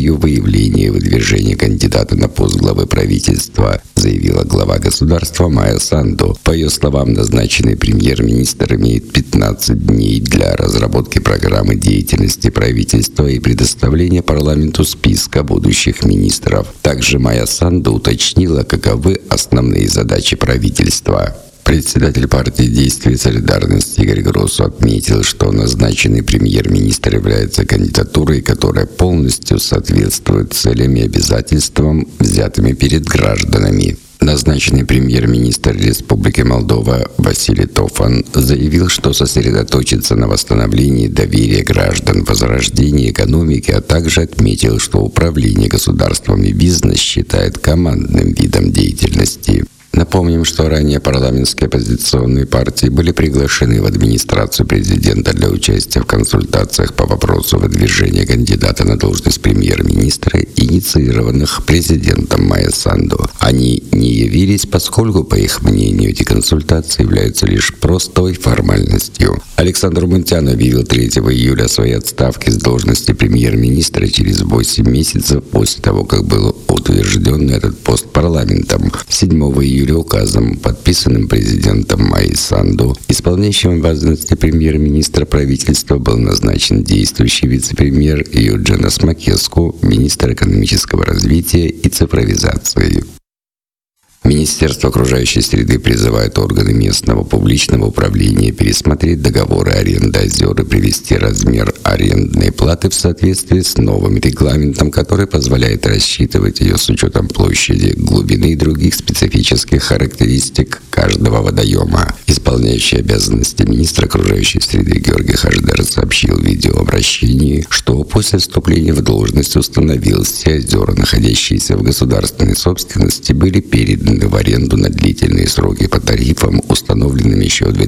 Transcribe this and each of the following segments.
целью выявления и выдвижения кандидата на пост главы правительства, заявила глава государства Майя Санду. По ее словам, назначенный премьер-министр имеет 15 дней для разработки программы деятельности правительства и предоставления парламенту списка будущих министров. Также Майя Санду уточнила, каковы основные задачи правительства. Председатель партии «Действие и солидарность» Игорь Гросу отметил, что назначенный премьер-министр является кандидатурой, которая полностью соответствует целям и обязательствам, взятыми перед гражданами. Назначенный премьер-министр Республики Молдова Василий Тофан заявил, что сосредоточится на восстановлении доверия граждан, возрождении экономики, а также отметил, что управление государством и бизнес считает командным видом деятельности. Напомним, что ранее парламентские оппозиционные партии были приглашены в администрацию президента для участия в консультациях по вопросу выдвижения кандидата на должность премьер-министра, инициированных президентом Майей Санду. Они не явились, поскольку, по их мнению, эти консультации являются лишь простой формальностью. Александр Мунтян объявил 3 июля о своей отставке с должности премьер-министра через 8 месяцев после того, как был утвержден этот пост парламентом. 7 июля указом, подписанным президентом Майей Санду, исполняющим обязанности премьер-министра правительства был назначен действующий вице-премьер Юджинас Макеску, министр экономического развития и цифровизации. Министерство окружающей среды призывает органы местного публичного управления пересмотреть договоры аренды озер и привести размер арендной платы в соответствии с новым регламентом, который позволяет рассчитывать ее с учетом площади, глубины и других специфических характеристик каждого водоема. Исполняющий обязанности министра окружающей среды Георгий Хашдер сообщил в видеообращении, что после вступления в должность установил, все озера, находящиеся в государственной собственности, были переданы в аренду на длительные сроки по тарифам, установленным еще в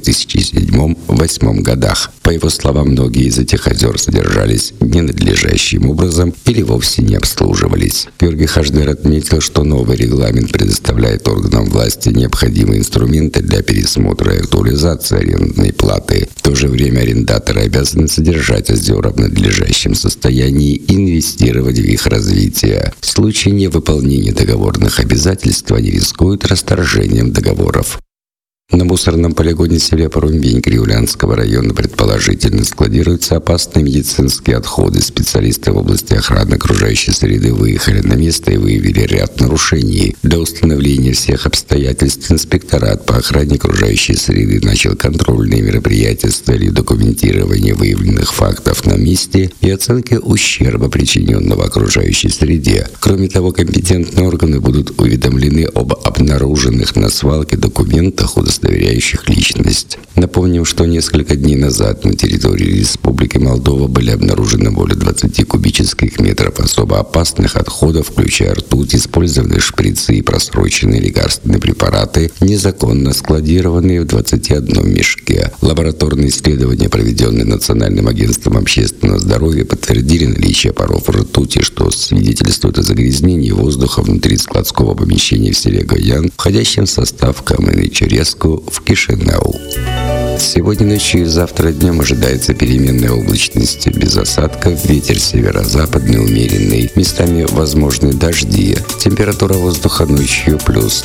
2007-2008 годах. По его словам, многие из этих озер содержались ненадлежащим образом или вовсе не обслуживались. Георгий Хашдер отметил, что новый регламент предоставляет органам власти необходимые инструменты для пересмотра и актуализации арендной платы. В то же время арендаторы обязаны содержать озера в надлежащем состоянии и инвестировать в их развитие. В случае невыполнения договорных обязательств они рискуют расторжением договоров. На мусорном полигоне Селепорумбень Кривлянского района предположительно складируются опасные медицинские отходы. Специалисты в области охраны окружающей среды выехали на место и выявили ряд нарушений. Для установления всех обстоятельств инспекторат по охране окружающей среды начал контрольные мероприятия с целью документирования выявленных фактов на месте и оценки ущерба, причиненного окружающей среде. Кроме того, компетентные органы будут уведомлены об обнаруженных на свалке документах, удостоверяющих личность. Напомним, что несколько дней назад на территории Республики Молдова были обнаружены более 20 кубических метров особо опасных отходов, включая ртуть, использованные шприцы и просроченные лекарственные препараты, незаконно складированные в 21 мешке. Лабораторные исследования, проведенные Национальным агентством общественного здоровья, подтвердили наличие паров ртути, что свидетельствует о загрязнении воздуха внутри складского помещения в селе Гоян, входящем в состав Каменной Череску в Кишинеу. Сегодня ночью и завтра днем ожидается переменная облачность без осадков, ветер северо-западный умеренный, местами возможны дожди. Температура воздуха ночью плюс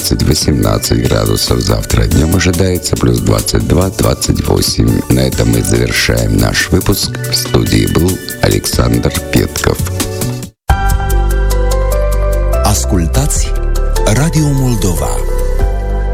13-18 градусов, завтра днем ожидается плюс 22-28. На этом мы завершаем наш выпуск. В студии был Александр Петков. Ascultați Radio Moldova.